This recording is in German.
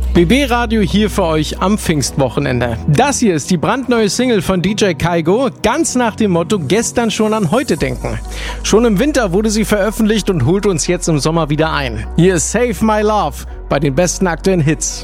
BB Radio hier für euch am Pfingstwochenende. Das hier ist die brandneue Single von DJ Kaigo, ganz nach dem Motto gestern schon an heute denken. Schon im Winter wurde sie veröffentlicht und holt uns jetzt im Sommer wieder ein. Hier ist Save My Love bei den besten aktuellen Hits.